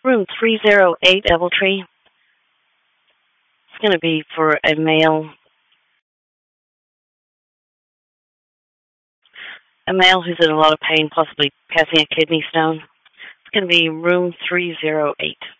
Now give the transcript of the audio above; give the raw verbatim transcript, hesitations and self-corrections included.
Room three oh eight, Evertree. It's going to be for a male. A male who's in a lot of pain, possibly passing a kidney stone. It's going to be room three oh eight.